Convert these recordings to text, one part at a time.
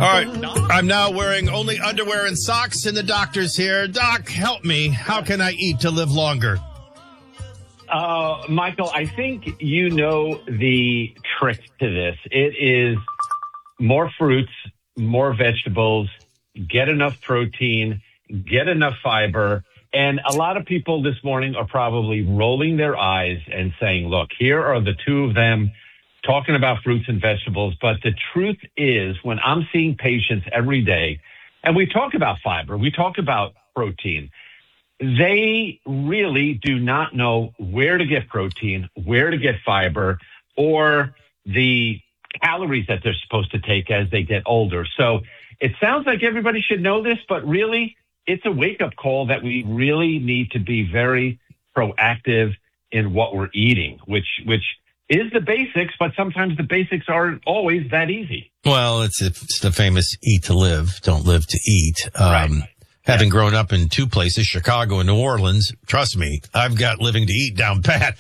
right, I'm now wearing only underwear and socks, and the doctor's here. Doc, help me. How can I eat to live longer? Michael, I think you know the trick to this. It is more fruits, more vegetables, get enough protein, get enough fiber. And a lot of people this morning are probably rolling their eyes and saying, look, here are the two of them talking about fruits and vegetables. But the truth is, when I'm seeing patients every day, and we talk about fiber, we talk about protein, they really do not know where to get protein, where to get fiber, or the calories that they're supposed to take as they get older. So it sounds like everybody should know this, but really it's a wake-up call that we really need to be very proactive in what we're eating, which is the basics, but sometimes the basics aren't always that easy. Well, it's the famous eat to live, don't live to eat. Right. Having grown up in two places, Chicago and New Orleans, trust me, I've got living to eat down pat.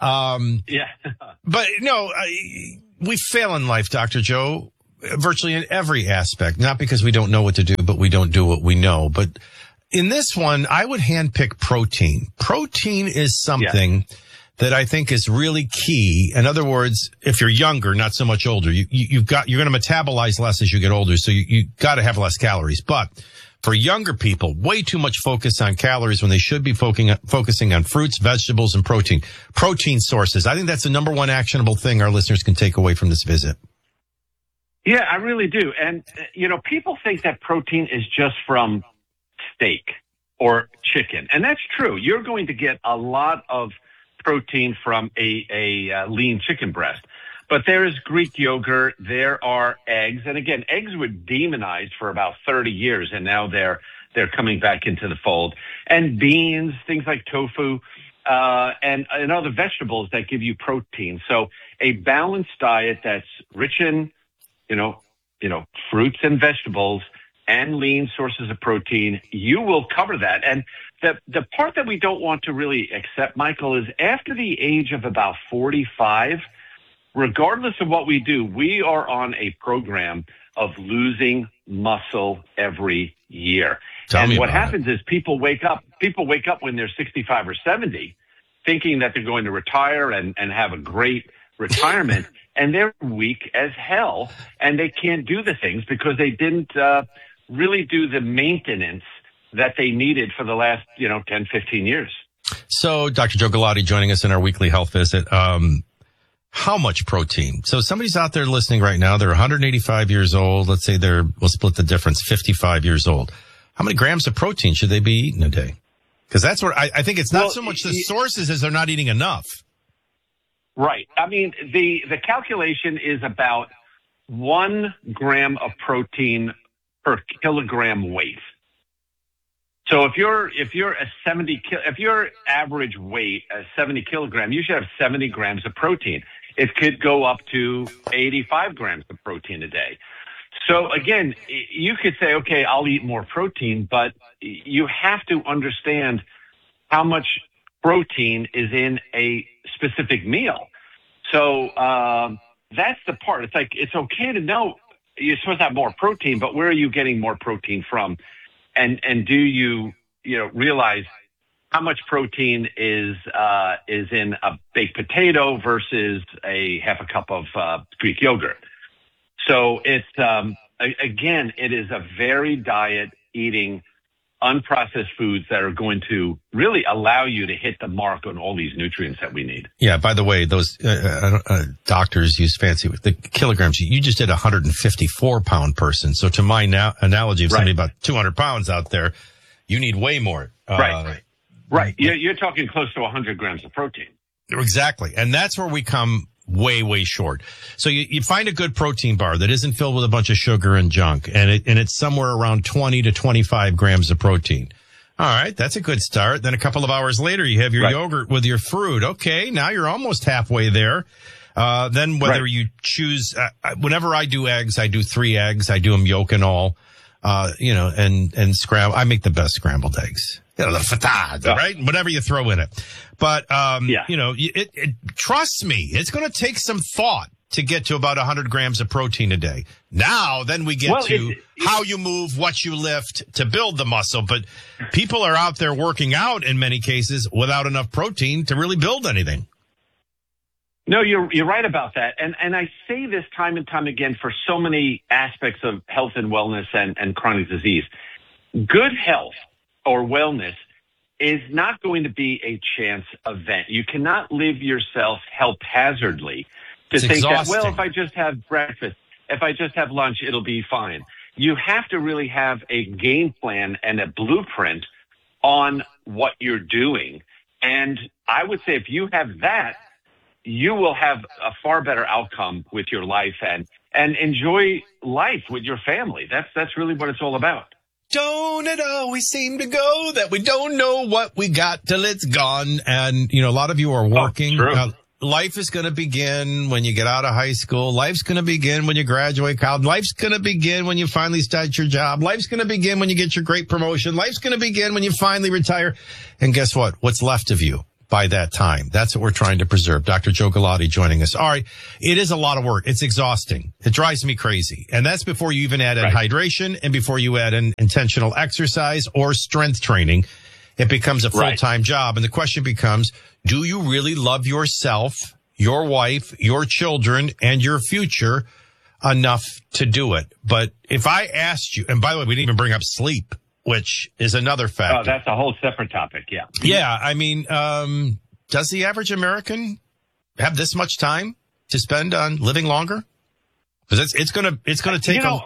But no, we fail in life, Dr. Joe, virtually in every aspect, not because we don't know what to do, but we don't do what we know. But in this one, I would handpick protein. Protein is something that I think is really key. In other words, if you're younger, not so much older, you're going to metabolize less as you get older. So you got to have less calories. But for younger people, way too much focus on calories when they should be focusing on fruits, vegetables, and protein. Protein sources. I think that's the number one actionable thing our listeners can take away from this visit. Yeah, I really do. And, people think that protein is just from steak or chicken. And that's true. You're going to get a lot of protein from a lean chicken breast. But there is Greek yogurt, there are eggs. And again, eggs were demonized for about 30 years, and now they're coming back into the fold. And beans, things like tofu, and other vegetables that give you protein. So a balanced diet that's rich in, fruits and vegetables and lean sources of protein, you will cover that. And the part that we don't want to really accept, Michael, is after the age of about 45, regardless of what we do, we are on a program of losing muscle every year. And what happens is people wake up when they're 65 or 70 thinking that they're going to retire and have a great retirement, and they're weak as hell, and they can't do the things because they didn't really do the maintenance that they needed for the last 10, 15 years. So Dr. Joe Galati joining us in our weekly health visit. How much protein? So somebody's out there listening right now. They're 185 years old. Let's say we'll split the difference, 55 years old. How many grams of protein should they be eating a day? Because that's where I think it's not so much the sources as they're not eating enough. Right. I mean, the calculation is about 1 gram of protein per kilogram weight. So if your average weight is 70 kilogram, you should have 70 grams of protein. It could go up to 85 grams of protein a day. So again, you could say, okay, I'll eat more protein, but you have to understand how much protein is in a specific meal. So that's the part. It's like, it's okay to know you're supposed to have more protein, but where are you getting more protein from? And do you realize how much protein is in a baked potato versus a half a cup of Greek yogurt? So it's again, it is a varied diet, eating unprocessed foods that are going to really allow you to hit the mark on all these nutrients that we need. Yeah. By the way, those doctors use fancy the kilograms. You just did a 154-pound person. So to my analogy of somebody about 200 pounds out there, you need way more. Right. You're talking close to 100 grams of protein. Exactly. And that's where we come way, way short. So you find a good protein bar that isn't filled with a bunch of sugar and junk, and it's somewhere around 20 to 25 grams of protein. All right, that's a good start. Then a couple of hours later, you have your yogurt with your fruit. Okay, now you're almost halfway there. Then whether you choose, whenever I do eggs, I do 3 eggs. I do them yolk and all, and scramble. I make the best scrambled eggs. The fatad, right? Whatever you throw in it. But, trust me, it's going to take some thought to get to about 100 grams of protein a day. Now, then we get to how you move, what you lift to build the muscle. But people are out there working out in many cases without enough protein to really build anything. No, you're right about that. And I say this time and time again for so many aspects of health and wellness and chronic disease. Good health or wellness is not going to be a chance event. You cannot live yourself haphazardly to think that, well, if I just have breakfast, if I just have lunch, it'll be fine. You have to really have a game plan and a blueprint on what you're doing. And I would say if you have that, you will have a far better outcome with your life and enjoy life with your family. That's really what it's all about. Don't it always seem to go that we don't know what we got till it's gone? And, a lot of you are working. Life is going to begin when you get out of high school. Life's going to begin when you graduate college. Life's going to begin when you finally start your job. Life's going to begin when you get your great promotion. Life's going to begin when you finally retire. And guess what? What's left of you by that time? That's what we're trying to preserve. Dr. Joe Galati joining us. All right. It is a lot of work. It's exhausting. It drives me crazy. And that's before you even add in hydration and before you add in intentional exercise or strength training. It becomes a full-time job. And the question becomes, do you really love yourself, your wife, your children, and your future enough to do it? But if I asked you, and by the way, we didn't even bring up sleep, which is another factor. Oh, that's a whole separate topic. Yeah. Yeah. I mean, does the average American have this much time to spend on living longer? Because it's going to take I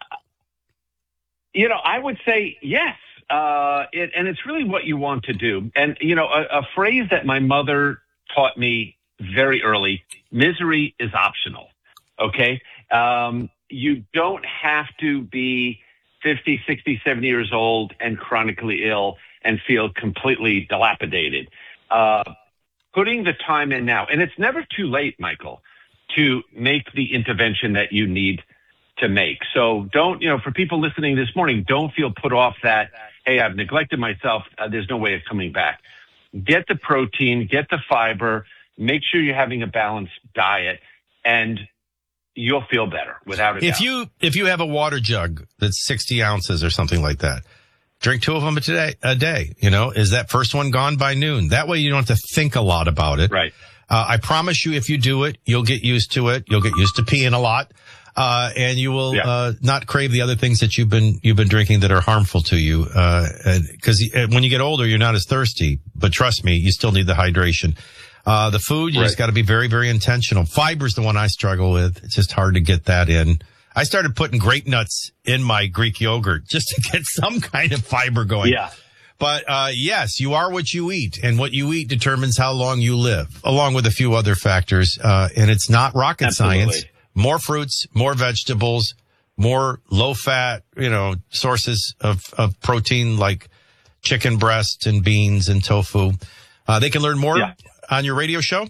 would say yes. And it's really what you want to do. And, a phrase that my mother taught me very early, misery is optional. Okay. You don't have to be 50, 60, 70 years old and chronically ill and feel completely dilapidated. Putting the time in now, and it's never too late, Michael, to make the intervention that you need to make. So don't, for people listening this morning, don't feel put off that, hey, I've neglected myself. There's no way of coming back. Get the protein, get the fiber, make sure you're having a balanced diet, and you'll feel better without a doubt. If you have a water jug that's 60 ounces or something like that, drink 2 of them a day. Is that first one gone by noon? That way you don't have to think a lot about it. Right. I promise you, if you do it, you'll get used to it. You'll get used to peeing a lot. And you will, not crave the other things that you've been drinking that are harmful to you. Cause when you get older, you're not as thirsty, but trust me, you still need the hydration. The food, you just got to be very, very intentional. Fiber's the one I struggle with. It's just hard to get that in. I started putting grape nuts in my Greek yogurt just to get some kind of fiber going. Yeah. But, yes, you are what you eat, and what you eat determines how long you live, along with a few other factors. And it's not rocket science. More fruits, more vegetables, more low-fat, sources of protein like chicken breast and beans and tofu. They can learn more on your radio show?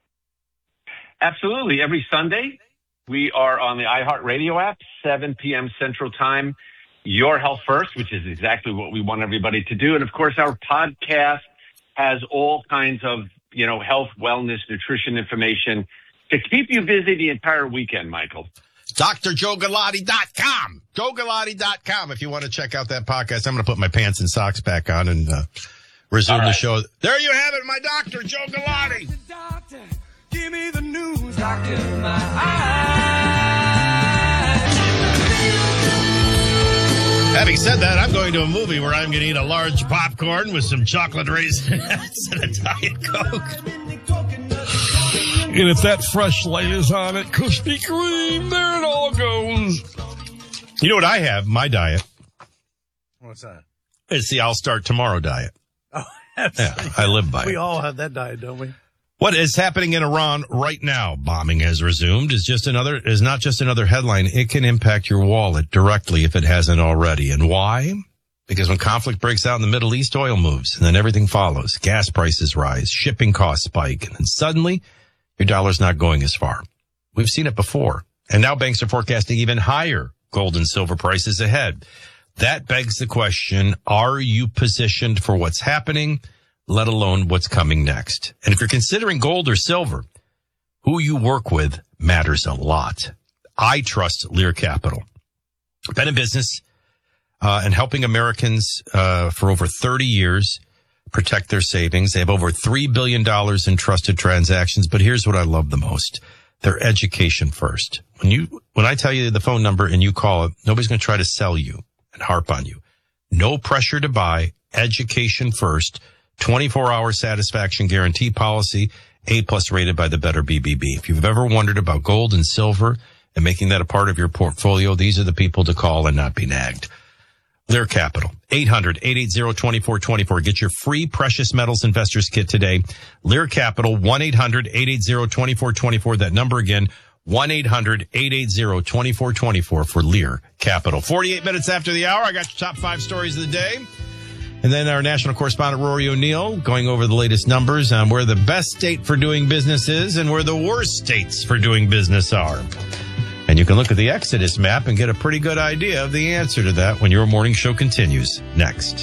Absolutely. Every Sunday, we are on the iHeartRadio app, 7 p.m. Central Time. Your Health First, which is exactly what we want everybody to do. And, of course, our podcast has all kinds of, health, wellness, nutrition information to keep you busy the entire weekend, Michael. DrJoeGalati.com. JoeGalati.com if you want to check out that podcast. I'm going to put my pants and socks back on and resume the show. There you have it, my doctor, Joe Galati. Doctor, give me the news, doctor, my eyes. Having said that, I'm going to a movie where I'm going to eat a large popcorn with some chocolate raisins and a Diet Coke. And if that fresh layers on it, Krispy Kreme, there it all goes. You know what I have? My diet. What's that? It's the I'll Start Tomorrow diet. Oh, I live by it. We all have that diet, don't we? What is happening in Iran right now? Bombing has resumed. Is not just another headline. It can impact your wallet directly if it hasn't already. And why? Because when conflict breaks out in the Middle East, oil moves, and then everything follows. Gas prices rise, shipping costs spike, and then suddenly your dollar's not going as far. We've seen it before. And now banks are forecasting even higher gold and silver prices ahead. That begs the question, are you positioned for what's happening, let alone what's coming next? And if you're considering gold or silver, Who you work with matters a lot. I trust Lear Capital. Been in business and helping Americans for over 30 years protect their savings. They have over $3 billion in trusted transactions. But here's what I love the most. Their education first. When I tell you the phone number and you call it, nobody's going to try to sell you and harp on you. No pressure to buy. Education first. 24-hour satisfaction guarantee policy. A+ rated by the Better BBB. If you've ever wondered about gold and silver and making that a part of your portfolio, these are the people to call and not be nagged. Lear Capital, 800-880-2424. Get your free precious metals investors kit today. Lear Capital, 1-800-880-2424. That number again, 1-800-880-2424 for Lear Capital. 48 minutes after the hour, I got your top 5 stories of the day. And then our national correspondent, Rory O'Neill, going over the latest numbers on where the best state for doing business is and where the worst states for doing business are. And you can look at the Exodus map and get a pretty good idea of the answer to that when your morning show continues next.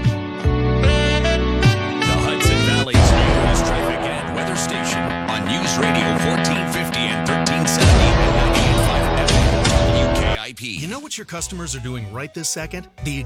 The Hudson Valley's news, traffic, and weather station on News Radio 1450 and 1370 and 98.5 FM WKIP. You know what your customers are doing right this second? The